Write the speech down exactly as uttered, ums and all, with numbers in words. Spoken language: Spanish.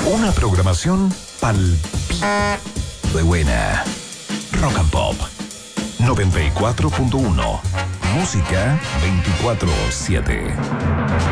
Una programación pal de buena. Rock and Pop noventa y cuatro punto uno. Música veinticuatro siete.